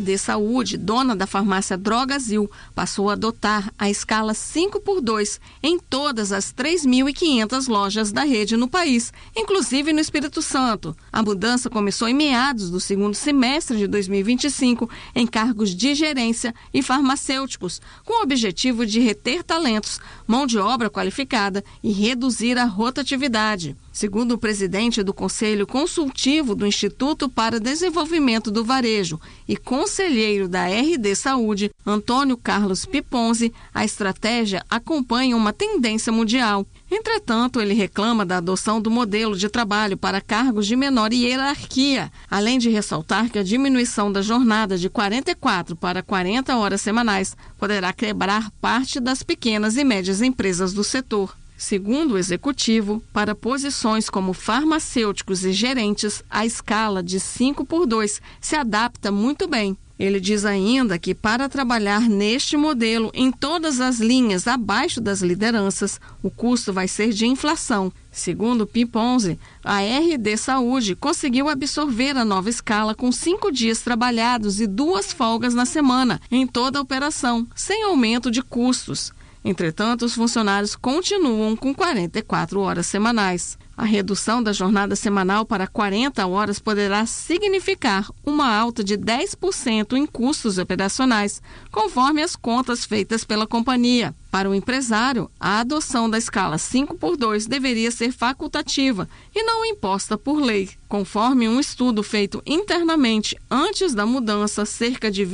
RD Saúde, dona da farmácia Drogasil, passou a adotar a escala 5x2 em todas as 3.500 lojas da rede no país, inclusive no Espírito Santo. A mudança começou em meados do segundo semestre de 2025 em cargos de gerência e farmacêuticos, com o objetivo de reter talentos, mão de obra qualificada e reduzir a rotatividade. Segundo o presidente do Conselho Consultivo do Instituto para Desenvolvimento do Varejo e conselheiro da RD Saúde, Antônio Carlos Piponzi, a estratégia acompanha uma tendência mundial. Entretanto, ele reclama da adoção do modelo de trabalho para cargos de menor hierarquia, além de ressaltar que a diminuição da jornada de 44 para 40 horas semanais poderá quebrar parte das pequenas e médias empresas do setor. Segundo o executivo, para posições como farmacêuticos e gerentes, a escala de 5x2 se adapta muito bem. Ele diz ainda que para trabalhar neste modelo em todas as linhas abaixo das lideranças, o custo vai ser de inflação. Segundo Piponzi, a RD Saúde conseguiu absorver a nova escala com 5 dias trabalhados e 2 folgas na semana em toda a operação, sem aumento de custos. Entretanto, os funcionários continuam com 44 horas semanais. A redução da jornada semanal para 40 horas poderá significar uma alta de 10% em custos operacionais, conforme as contas feitas pela companhia. Para o empresário, a adoção da escala 5x2 deveria ser facultativa e não imposta por lei. Conforme um estudo feito internamente antes da mudança, cerca de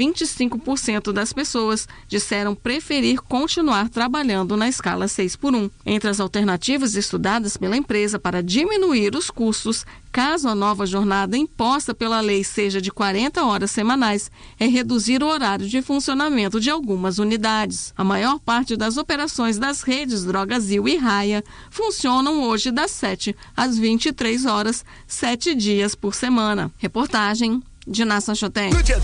25% das pessoas disseram preferir continuar trabalhando na escala 6x1. Entre as alternativas estudadas pela empresa para diminuir os custos, caso a nova jornada imposta pela lei seja de 40 horas semanais, é reduzir o horário de funcionamento de algumas unidades. A maior parte das operações das redes Drogasil e Raia funcionam hoje das 7 às 23 horas, 7 dias por semana. Reportagem de Nassa Chotem.